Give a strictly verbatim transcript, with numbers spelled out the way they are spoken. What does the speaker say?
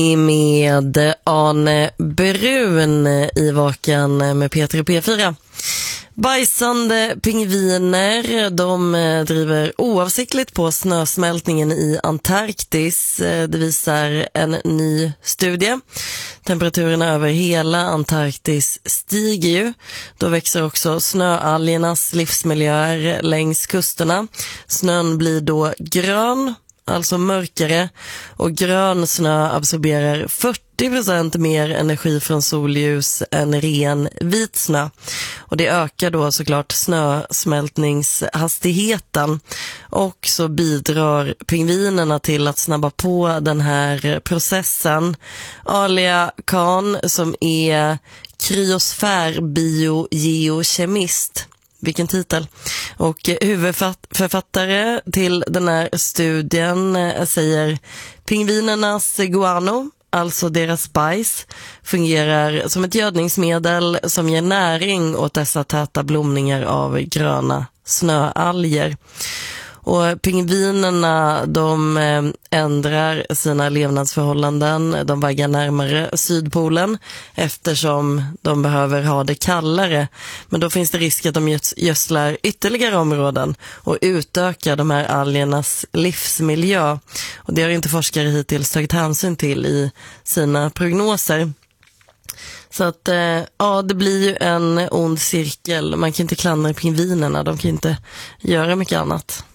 Med Arne Brun i Vaken med Peter och P fyra. Bajsande pingviner, de driver oavsiktligt på snösmältningen i Antarktis. Det visar en ny studie. Temperaturerna över hela Antarktis stiger ju. Då växer också snöalgernas livsmiljöer längs kusterna. Snön blir då grön, alltså mörkare, och grön snö absorberar fyrtio procent mer energi från solljus än ren vit snö. Och det ökar då såklart snösmältningshastigheten, och så bidrar pingvinerna till att snabba på den här processen. Alia Khan, som är kryosfärbiogeokemist, vilken titel, och huvudförfattare till den här studien, säger: pingvinernas guano, alltså deras bajs, fungerar som ett gödningsmedel som ger näring åt dessa täta blomningar av gröna snöalger. Och pingvinerna, de ändrar sina levnadsförhållanden, de vaggar närmare Sydpolen eftersom de behöver ha det kallare. Men då finns det risk att de gödslar ytterligare områden och utökar de här algernas livsmiljö. Och det har inte forskare hittills tagit hänsyn till i sina prognoser. Så att, ja, det blir ju en ond cirkel. Man kan inte klandra pingvinerna, de kan inte göra mycket annat.